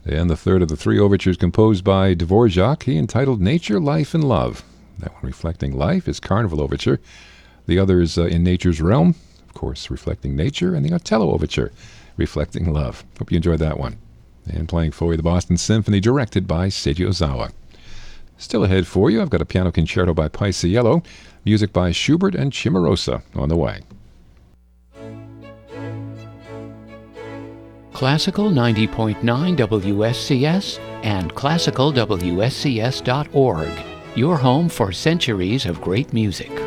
And the third of the three overtures composed by Dvorak, he entitled Nature, Life, and Love. That one reflecting life is Carnival Overture. The other is In Nature's Realm, of course, reflecting nature, and the Otello Overture, reflecting love. Hope you enjoyed that one. And playing for you, the Boston Symphony, directed by Seiji Ozawa. Still ahead for you, I've got a piano concerto by Paisiello, music by Schubert and Cimarosa on the way. Classical 90.9 WSCS and classicalwscs.org. Your home for centuries of great music.